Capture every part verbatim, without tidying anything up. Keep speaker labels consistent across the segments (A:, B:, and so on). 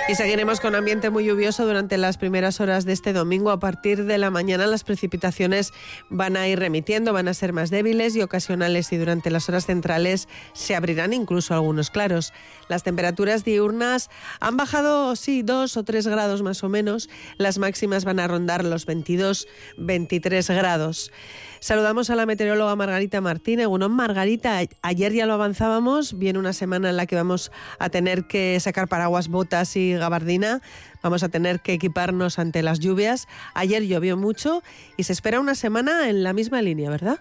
A: Y seguiremos con ambiente muy lluvioso durante las primeras horas de este domingo. A partir de la mañana las precipitaciones van a ir remitiendo, van a ser más débiles y ocasionales, y durante las horas centrales se abrirán incluso algunos claros. Las temperaturas diurnas han bajado, sí, dos o tres grados más o menos. Las máximas van a rondar los veintidós, veintitrés grados. Saludamos a la meteoróloga Margarita Martínez. Bueno, Margarita, ayer ya lo avanzábamos, viene una semana en la que vamos a tener que sacar paraguas, botas y gabardina, vamos a tener que equiparnos ante las lluvias. Ayer llovió mucho y se espera una semana en la misma línea, ¿verdad?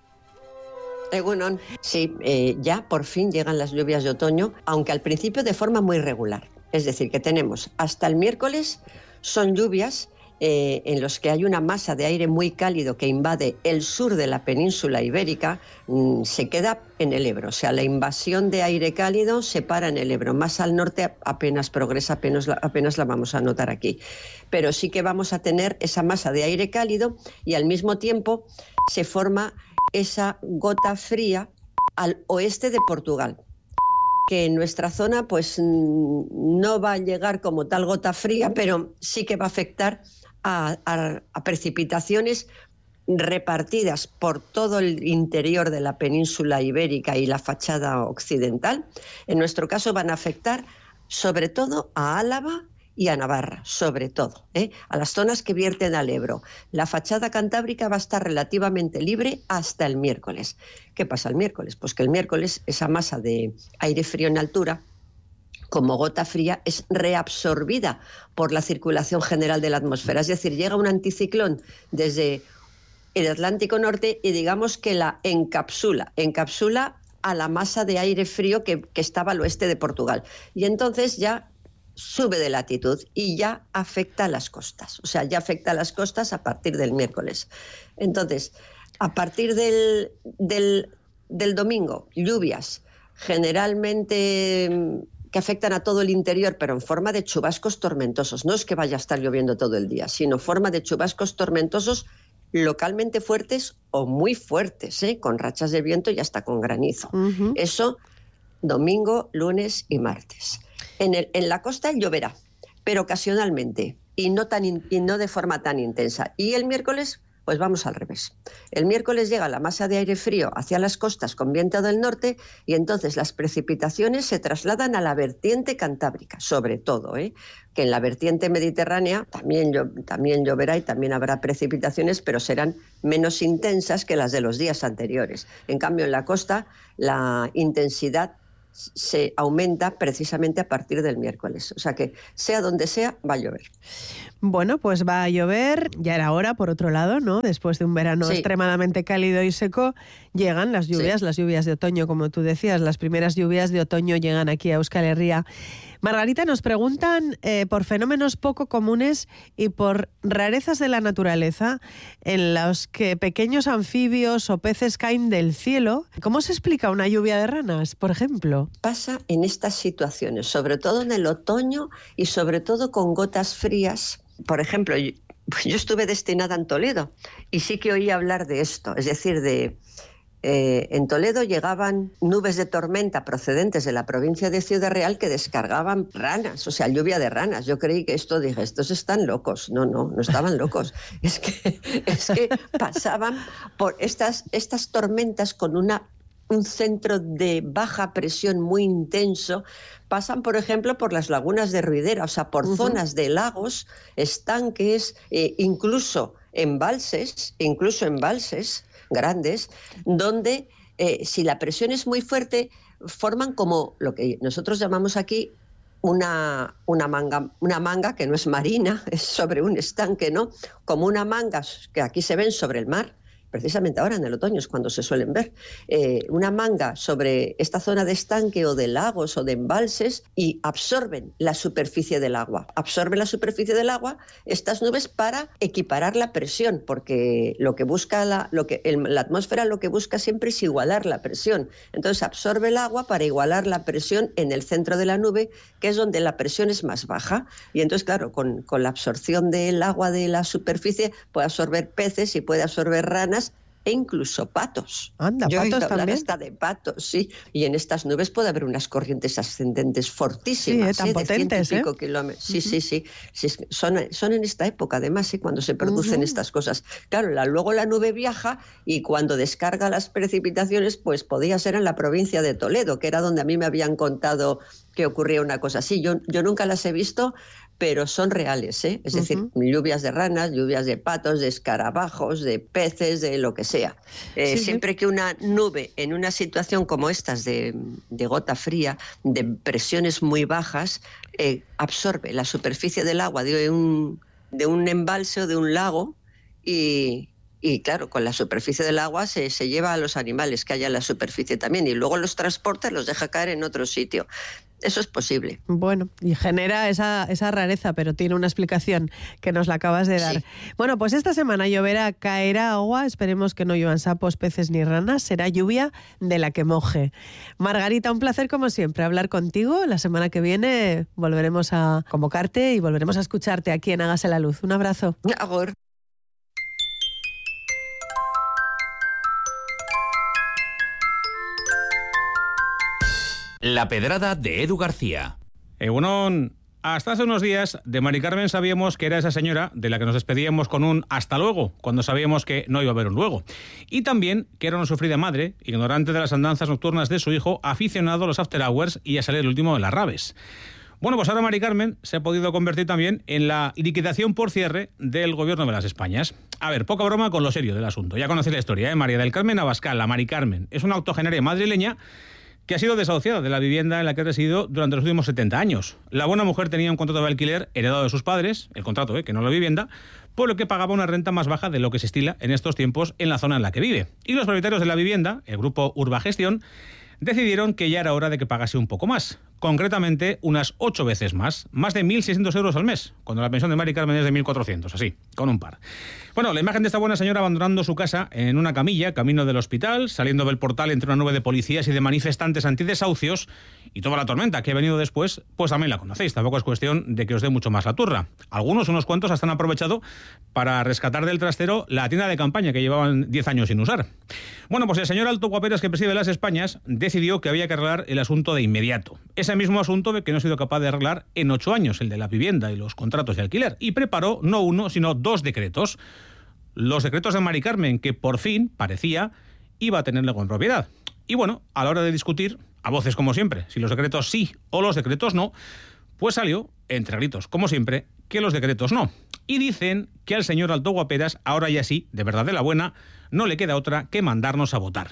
B: Eh, bueno, sí, eh, ya por fin llegan las lluvias de otoño, aunque al principio de forma muy regular. Es decir, que tenemos hasta el miércoles, son lluvias Eh, en los que hay una masa de aire muy cálido que invade el sur de la península ibérica, mmm, se queda en el Ebro. O sea, la invasión de aire cálido se para en el Ebro. Más al norte apenas progresa, apenas la, apenas la vamos a notar aquí. Pero sí que vamos a tener esa masa de aire cálido y al mismo tiempo se forma esa gota fría al oeste de Portugal, que en nuestra zona pues no va a llegar como tal gota fría, pero sí que va a afectar a, a, a precipitaciones repartidas por todo el interior de la península ibérica y la fachada occidental. En nuestro caso van a afectar sobre todo a Álava y a Navarra, sobre todo, ¿eh? a las zonas que vierten al Ebro. La fachada cantábrica va a estar relativamente libre hasta el miércoles. ¿Qué pasa el miércoles? Pues que el miércoles esa masa de aire frío en altura, como gota fría, es reabsorbida por la circulación general de la atmósfera. Es decir, llega un anticiclón desde el Atlántico Norte y digamos que la encapsula, encapsula a la masa de aire frío que, que estaba al oeste de Portugal. Y entonces ya sube de latitud y ya afecta a las costas. O sea, ya afecta a las costas a partir del miércoles. Entonces, a partir del, del, del domingo, lluvias generalmente que afectan a todo el interior, pero en forma de chubascos tormentosos. No es que vaya a estar lloviendo todo el día, sino forma de chubascos tormentosos localmente fuertes o muy fuertes, ¿eh? con rachas de viento y hasta con granizo. Uh-huh. Eso domingo, lunes y martes. En, el, en la costa lloverá, pero ocasionalmente y no, tan in, y no de forma tan intensa. Y el miércoles, pues vamos al revés. El miércoles llega la masa de aire frío hacia las costas con viento del norte y entonces las precipitaciones se trasladan a la vertiente cantábrica, sobre todo, ¿eh? que en la vertiente mediterránea también, llo, también lloverá y también habrá precipitaciones, pero serán menos intensas que las de los días anteriores. En cambio, en la costa la intensidad se aumenta precisamente a partir del miércoles. O sea que, sea donde sea, va a llover.
A: Bueno, pues va a llover, ya era hora, por otro lado, ¿no? Después de un verano sí. extremadamente cálido y seco, llegan las lluvias, sí. las lluvias de otoño, como tú decías, las primeras lluvias de otoño llegan aquí a Euskal Herria. Margarita, nos preguntan eh, por fenómenos poco comunes y por rarezas de la naturaleza en los que pequeños anfibios o peces caen del cielo. ¿Cómo se explica una lluvia de ranas, por ejemplo?
B: Pasa en estas situaciones, sobre todo en el otoño y sobre todo con gotas frías. Por ejemplo, yo, yo estuve destinada en Toledo y sí que oí hablar de esto, es decir, de... Eh, en Toledo llegaban nubes de tormenta procedentes de la provincia de Ciudad Real que descargaban ranas, o sea, lluvia de ranas. Yo creí que esto, dije, estos están locos. No, no, no estaban locos. Es que, es que pasaban por estas, estas tormentas con una, un centro de baja presión muy intenso. Pasan, por ejemplo, por las lagunas de Ruidera, o sea, por uh-huh. zonas de lagos, estanques, eh, incluso embalses, incluso embalses grandes, donde eh, si la presión es muy fuerte, forman como lo que nosotros llamamos aquí una, una, manga, una manga que no es marina, es sobre un estanque, ¿no? Como una manga que aquí se ven sobre el mar, precisamente ahora en el otoño es cuando se suelen ver, eh, una manga sobre esta zona de estanque o de lagos o de embalses y absorben la superficie del agua. Absorben la superficie del agua estas nubes para equiparar la presión, porque lo que busca la, lo que, el, la atmósfera lo que busca siempre es igualar la presión. Entonces absorbe el agua para igualar la presión en el centro de la nube, que es donde la presión es más baja. Y entonces, claro, con, con la absorción del agua de la superficie puede absorber peces y puede absorber ranas e incluso patos.
A: Anda,
B: Yo he oído
A: patos
B: hablar
A: también.
B: hasta de patos, sí. Y en estas nubes puede haber unas corrientes ascendentes fortísimas,
A: Sí, eh, tan
B: ¿eh?
A: potentes,
B: de ciento y pico
A: ¿eh?
B: kilómetros. Sí,
A: Uh-huh.
B: sí, sí. sí son, son en esta época, además, ¿eh? Cuando se producen
A: Uh-huh.
B: estas cosas. Claro, la, luego la nube viaja y cuando descarga las precipitaciones, pues podía ser en la provincia de Toledo, que era donde a mí me habían contado que ocurría una cosa así. Yo, yo nunca las he visto, pero son reales, ¿eh? Es decir, uh-huh. lluvias de ranas, lluvias de patos, de escarabajos, de peces, de lo que sea. Eh, sí, siempre sí. que una nube en una situación como estas de, de gota fría, de presiones muy bajas, eh, absorbe la superficie del agua de un, de un embalse o de un lago y... Y claro, con la superficie del agua se, se lleva a los animales que haya en la superficie también y luego los transporta y los deja caer en otro sitio. Eso es posible.
A: Bueno, y genera esa, esa rareza, pero tiene una explicación que nos la acabas de dar. Sí. Bueno, pues esta semana lloverá, caerá agua, esperemos que no lluevan sapos, peces ni ranas, será lluvia de la que moje. Margarita, un placer como siempre hablar contigo. La semana que viene volveremos a convocarte y volveremos a escucharte aquí en Hágase la Luz. Un abrazo.
B: Agur.
C: La pedrada de Edu García.
D: Eh, bueno, hasta hace unos días de Mari Carmen sabíamos que era esa señora de la que nos despedíamos con un hasta luego, cuando sabíamos que no iba a haber un luego. Y también que era una sufrida madre, ignorante de las andanzas nocturnas de su hijo, aficionado a los after hours y a salir el último de las raves. Bueno, pues ahora Mari Carmen se ha podido convertir también en la liquidación por cierre del gobierno de las Españas. A ver, poca broma con lo serio del asunto. Ya conocéis la historia, ¿eh? María del Carmen Abascal, la Mari Carmen, es una octogenaria madrileña que ha sido desahuciada de la vivienda en la que ha residido durante los últimos setenta años. La buena mujer tenía un contrato de alquiler heredado de sus padres, el contrato, ¿eh? que no la vivienda, por lo que pagaba una renta más baja de lo que se estila en estos tiempos en la zona en la que vive. Y los propietarios de la vivienda, el grupo Urbagestión, decidieron que ya era hora de que pagase un poco más. Concretamente, unas ocho veces más, más de mil seiscientos euros al mes, cuando la pensión de Mari Carmen es de mil cuatrocientos, así, con un par. Bueno, la imagen de esta buena señora abandonando su casa en una camilla, camino del hospital, saliendo del portal entre una nube de policías y de manifestantes antidesahucios, y toda la tormenta que ha venido después, pues también la conocéis, tampoco es cuestión de que os dé mucho más la turra. Algunos, unos cuantos, hasta han aprovechado para rescatar del trastero la tienda de campaña que llevaban diez años sin usar. Bueno, pues el señor Alto Guaperas, que preside las Españas, decidió que había que arreglar el asunto de inmediato. Ese mismo asunto que no ha sido capaz de arreglar en ocho años, el de la vivienda y los contratos de alquiler, y preparó no uno, sino dos decretos. Los decretos de Mari Carmen, que por fin, parecía, iba a tenerle con propiedad. Y bueno, a la hora de discutir, a voces como siempre, si los decretos sí o los decretos no, pues salió, entre gritos como siempre, que los decretos no. Y dicen que al señor Alto Guaperas, ahora ya sí, de verdad de la buena, no le queda otra que mandarnos a votar.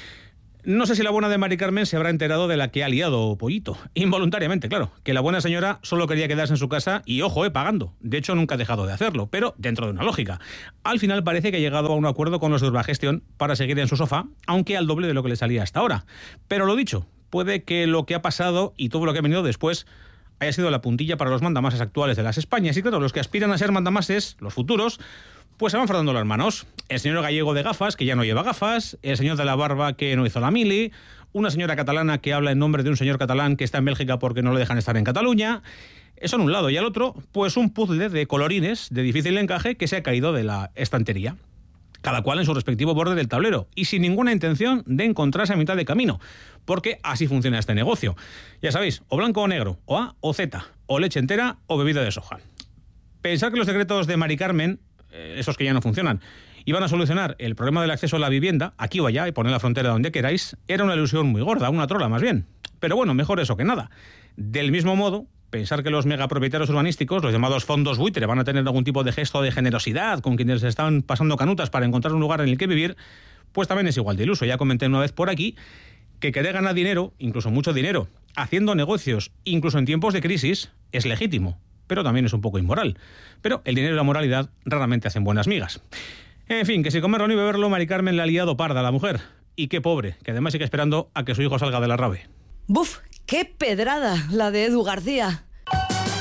D: No sé si la buena de Mari Carmen se habrá enterado de la que ha liado Pollito. Involuntariamente, claro. Que la buena señora solo quería quedarse en su casa y, ojo, eh, pagando. De hecho, nunca ha dejado de hacerlo, pero dentro de una lógica. Al final parece que ha llegado a un acuerdo con los de Urbagestión para seguir en su sofá, aunque al doble de lo que le salía hasta ahora. Pero lo dicho, puede que lo que ha pasado y todo lo que ha venido después haya sido la puntilla para los mandamases actuales de las Españas. Y claro, los que aspiran a ser mandamases, los futuros, pues se van frotando las manos. El señor gallego de gafas, que ya no lleva gafas, el señor de la barba, que no hizo la mili, una señora catalana que habla en nombre de un señor catalán que está en Bélgica porque no lo dejan estar en Cataluña. Eso en un lado. Y al otro, pues un puzzle de colorines de difícil encaje que se ha caído de la estantería. Cada cual en su respectivo borde del tablero y sin ninguna intención de encontrarse a mitad de camino, porque así funciona este negocio. Ya sabéis, o blanco o negro, o A o Z, o leche entera o bebida de soja. Pensar que los decretos de Mari Carmen, eh, esos que ya no funcionan, iban a solucionar el problema del acceso a la vivienda, aquí o allá, y poner la frontera donde queráis, era una ilusión muy gorda, una trola más bien. Pero bueno, mejor eso que nada. Del mismo modo, pensar que los megapropietarios urbanísticos, los llamados fondos buitre, van a tener algún tipo de gesto de generosidad con quienes se están pasando canutas para encontrar un lugar en el que vivir, pues también es igual de iluso. Ya comenté una vez por aquí que querer ganar dinero, incluso mucho dinero, haciendo negocios, incluso en tiempos de crisis, es legítimo, pero también es un poco inmoral. Pero el dinero y la moralidad raramente hacen buenas migas. En fin, que si comerlo ni beberlo, Mari Carmen le ha liado parda a la mujer. Y qué pobre, que además sigue esperando a que su hijo salga de la rave.
E: ¡Buf! ¡Qué pedrada la de Edu García!